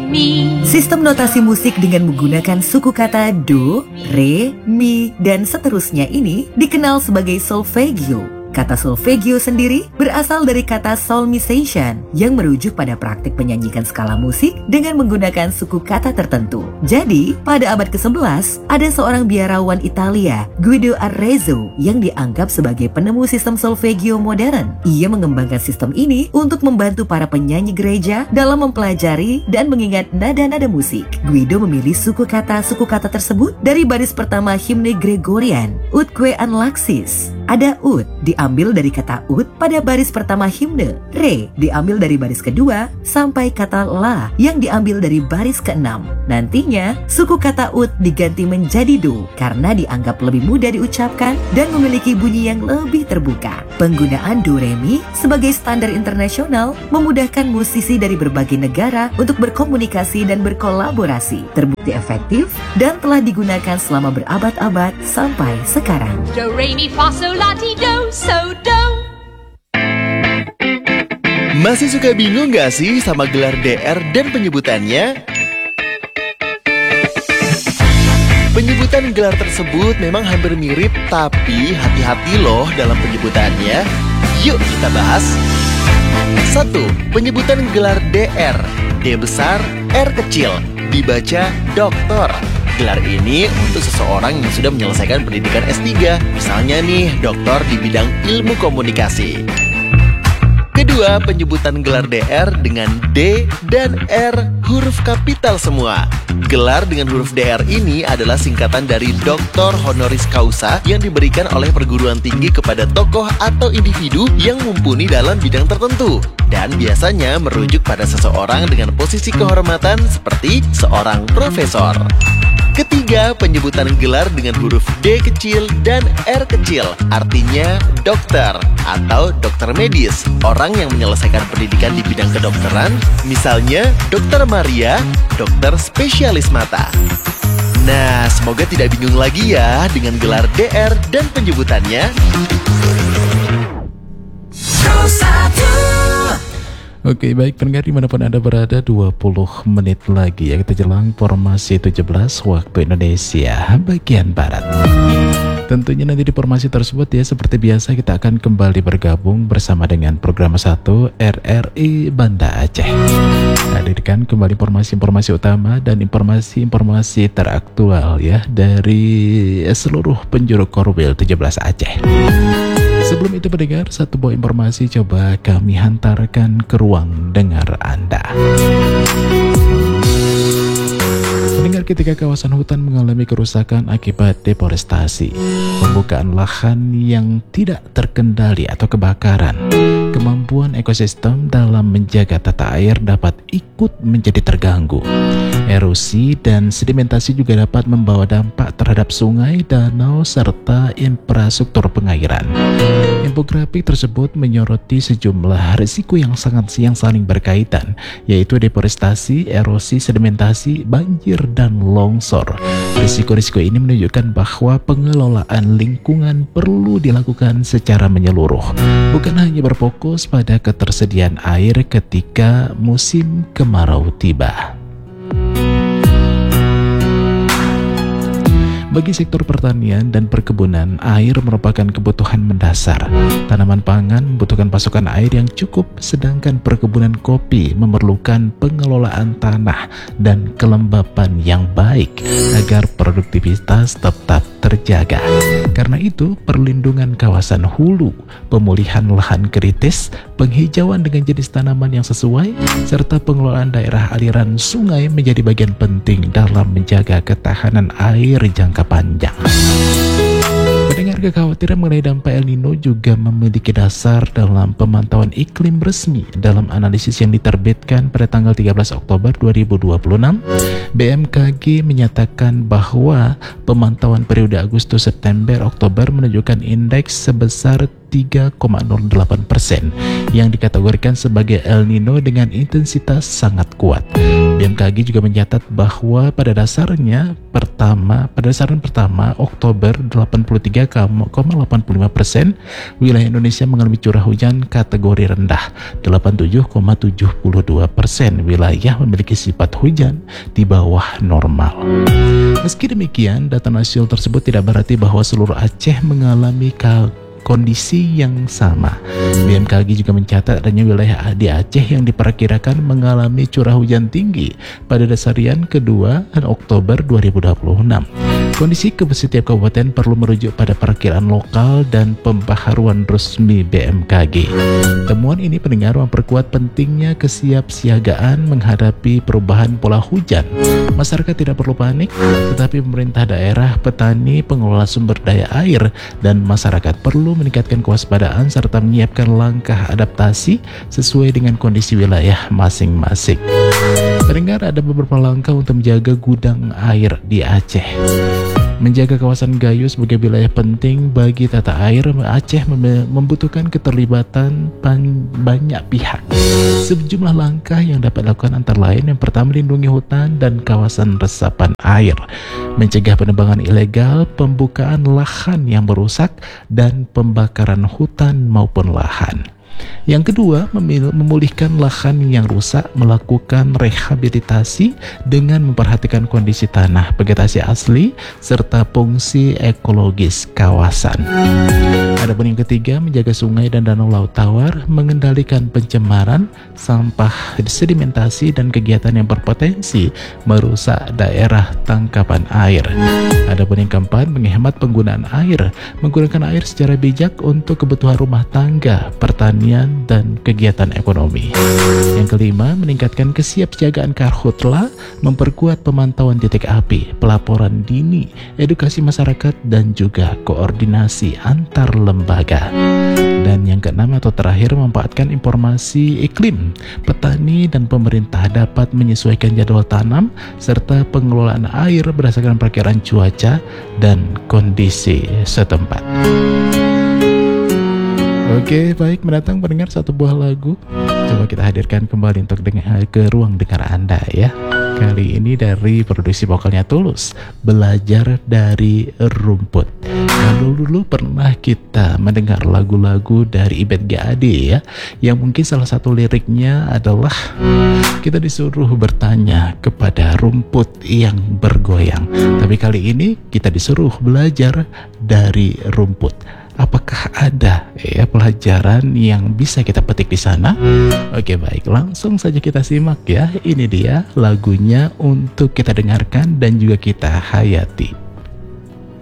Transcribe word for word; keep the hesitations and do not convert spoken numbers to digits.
mi. Sistem notasi musik dengan menggunakan suku kata do, re, mi, dan seterusnya ini dikenal sebagai solfeggio. Kata solfeggio sendiri berasal dari kata solmization yang merujuk pada praktik menyanyikan skala musik dengan menggunakan suku kata tertentu. Jadi, pada abad kesebelas, ada seorang biarawan Italia, Guido Arezzo, yang dianggap sebagai penemu sistem solfeggio modern. Ia mengembangkan sistem ini untuk membantu para penyanyi gereja dalam mempelajari dan mengingat nada-nada musik. Guido memilih suku kata-suku kata tersebut dari baris pertama himne Gregorian, Utque Anlaxis. Ada ut diambil dari kata ut pada baris pertama himne, re diambil dari baris kedua, sampai kata la yang diambil dari baris keenam. Nantinya, suku kata ut diganti menjadi do karena dianggap lebih mudah diucapkan dan memiliki bunyi yang lebih terbuka. Penggunaan do re mi sebagai standar internasional memudahkan musisi dari berbagai negara untuk berkomunikasi dan berkolaborasi. Terbukti efektif dan telah digunakan selama berabad-abad sampai sekarang. Do, re, mi, fa, sol, la, ti, do, so, do. Masih suka bingung gak sih sama gelar D R dan penyebutannya? Penyebutan gelar tersebut memang hampir mirip, tapi hati-hati loh dalam penyebutannya. Yuk kita bahas. Satu. Penyebutan gelar D R, D besar, R kecil, dibaca doktor. Gelar ini untuk seseorang yang sudah menyelesaikan pendidikan S tiga, misalnya nih doktor di bidang ilmu komunikasi. Kedua, penyebutan gelar D R dengan D dan R huruf kapital semua. Gelar dengan huruf D R ini adalah singkatan dari Doktor Honoris Causa yang diberikan oleh perguruan tinggi kepada tokoh atau individu yang mumpuni dalam bidang tertentu, dan biasanya merujuk pada seseorang dengan posisi kehormatan seperti seorang profesor. Ketiga, penyebutan gelar dengan huruf D kecil dan R kecil, artinya dokter atau dokter medis, orang yang menyelesaikan pendidikan di bidang kedokteran, misalnya Dokter Maria, dokter spesialis mata. Nah, semoga tidak bingung lagi ya dengan gelar D R dan penyebutannya. Oke, baik pendengar dimanapun Anda berada, dua puluh menit lagi ya kita jelang formasi tujuh belas waktu Indonesia bagian Barat. Tentunya nanti di formasi tersebut ya seperti biasa kita akan kembali bergabung bersama dengan program satu R R I Banda Aceh. Hadirkan kembali informasi-informasi utama dan informasi-informasi teraktual ya dari seluruh penjuru Korwil tujuh belas Aceh. Sebelum itu pendengar, satu buah informasi coba kami hantarkan ke ruang dengar Anda. Pendengar, ketika kawasan hutan mengalami kerusakan akibat deforestasi, pembukaan lahan yang tidak terkendali atau kebakaran, kemampuan ekosistem dalam menjaga tata air dapat ikut menjadi terganggu. Erosi dan sedimentasi juga dapat membawa dampak terhadap sungai, danau, serta infrastruktur pengairan. Infografik tersebut menyoroti sejumlah risiko yang sangat yang saling berkaitan, yaitu deforestasi, erosi, sedimentasi, banjir, dan longsor. Risiko-risiko ini menunjukkan bahwa pengelolaan lingkungan perlu dilakukan secara menyeluruh, bukan hanya berfokus pada ketersediaan air ketika musim kemarau tiba. Bagi sektor pertanian dan perkebunan, air merupakan kebutuhan mendasar. Tanaman pangan membutuhkan pasokan air yang cukup, sedangkan perkebunan kopi memerlukan pengelolaan tanah dan kelembapan yang baik agar produktivitas tetap terjaga. Karena itu, perlindungan kawasan hulu, pemulihan lahan kritis, penghijauan dengan jenis tanaman yang sesuai, serta pengelolaan daerah aliran sungai menjadi bagian penting dalam menjaga ketahanan air jangka panjang. Mendengar kekhawatiran mengenai dampak El Nino juga memiliki dasar dalam pemantauan iklim resmi. Dalam analisis yang diterbitkan pada tanggal tiga belas Oktober dua ribu dua puluh enam, B M K G menyatakan bahwa pemantauan periode Agustus, September, Oktober menunjukkan indeks sebesar tiga koma nol delapan persen yang dikategorikan sebagai El Nino dengan intensitas sangat kuat. B M K G juga mencatat bahwa pada dasarnya pertama, pada dasaran pertama Oktober delapan puluh tiga koma delapan puluh lima persen wilayah Indonesia mengalami curah hujan kategori rendah. delapan puluh tujuh koma tujuh puluh dua persen wilayah memiliki sifat hujan di bawah normal. Meski demikian, data nasional tersebut tidak berarti bahwa seluruh Aceh mengalami kondisi yang sama. B M K G juga mencatat adanya wilayah di Aceh yang diperkirakan mengalami curah hujan tinggi pada dasarian kedua Oktober dua ribu dua puluh enam. Kondisi ke setiap kabupaten perlu merujuk pada perkiraan lokal dan pembaharuan resmi B M K G. Temuan ini pendengar memperkuat pentingnya kesiapsiagaan menghadapi perubahan pola hujan. Masyarakat tidak perlu panik, tetapi pemerintah daerah, petani, pengelola sumber daya air, dan masyarakat perlu meningkatkan kewaspadaan serta menyiapkan langkah adaptasi sesuai dengan kondisi wilayah masing-masing. Pendengar, ada beberapa langkah untuk menjaga gudang air di Aceh. Menjaga kawasan Gayo sebagai wilayah penting bagi tata air Aceh membutuhkan keterlibatan banyak pihak. Sejumlah langkah yang dapat dilakukan antara lain: yang pertama, melindungi hutan dan kawasan resapan air, mencegah penebangan ilegal, pembukaan lahan yang merusak, dan pembakaran hutan maupun lahan. Yang kedua, memulihkan lahan yang rusak, melakukan rehabilitasi dengan memperhatikan kondisi tanah, vegetasi asli, serta fungsi ekologis kawasan. Adapun yang ketiga, menjaga sungai dan danau laut tawar, mengendalikan pencemaran, sampah, sedimentasi, dan kegiatan yang berpotensi merusak daerah tangkapan air. Adapun yang keempat, menghemat penggunaan air, menggunakan air secara bijak untuk kebutuhan rumah tangga, pertanian, dan kegiatan ekonomi. Yang kelima, meningkatkan kesiapsiagaan karhutla, memperkuat pemantauan titik api, pelaporan dini, edukasi masyarakat, dan juga koordinasi antar lembaga. Dan yang keenam atau terakhir, memanfaatkan informasi iklim. Petani dan pemerintah dapat menyesuaikan jadwal tanam serta pengelolaan air berdasarkan perkiraan cuaca dan kondisi setempat. Oke, baik, mendatang pendengar satu buah lagu. Coba kita hadirkan kembali untuk dengar ke ruang dengar Anda ya. Kali ini dari produksi vokalnya Tulus, Belajar dari Rumput. Nah, dulu-dulu pernah kita mendengar lagu-lagu dari Ibet G A D ya, yang mungkin salah satu liriknya adalah kita disuruh bertanya kepada rumput yang bergoyang. Tapi kali ini kita disuruh belajar dari rumput. Apakah ada ya pelajaran yang bisa kita petik di sana? Oke, baik, langsung saja kita simak ya. Ini dia lagunya untuk kita dengarkan dan juga kita hayati.